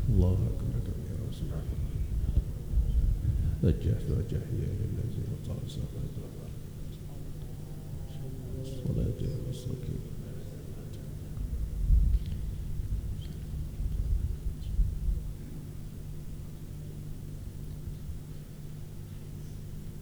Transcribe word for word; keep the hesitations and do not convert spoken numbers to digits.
الله أكبر كبيرا سبحان الله. وجهت وجهي للذي قال سبحانه الصلاة والسلام